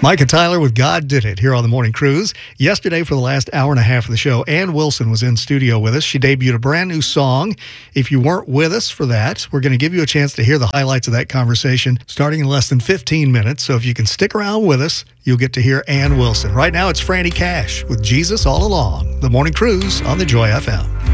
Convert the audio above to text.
Micah Tyler with God Did It here on the Morning Cruise. Yesterday, for the last hour and a half of the show, Ann Wilson was in studio with us. She debuted a brand new song. If you weren't with us for that, we're going to give you a chance to hear the highlights of that conversation starting in less than 15 minutes. So if you can stick around with us, you'll get to hear Ann Wilson. Right now, it's Franny Cash with Jesus All Along. The Morning Cruise on the Joy FM.